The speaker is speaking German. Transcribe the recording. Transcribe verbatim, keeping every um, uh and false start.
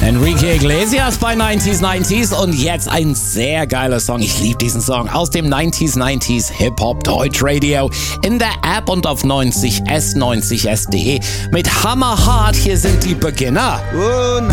Enrique Iglesias bei neunzig neunzig und jetzt ein sehr geiler Song. Ich liebe diesen Song aus dem neunzig neunzig Hip-Hop Deutsch Radio in der App und auf neunzig s neunzig s punkt de mit Hammerhart. Hier sind die Beginner. Oh,